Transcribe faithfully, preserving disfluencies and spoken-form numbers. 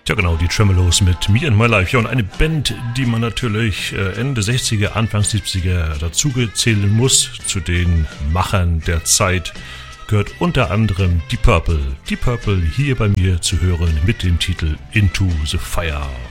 Ja genau, die Tremeloes mit Me and My Life. Ja, und eine Band, die man natürlich Ende sechziger, Anfang siebziger dazugezählen muss, zu den Machern der Zeit, gehört unter anderem Deep Purple. Deep Purple hier bei mir zu hören mit dem Titel Into the Fire.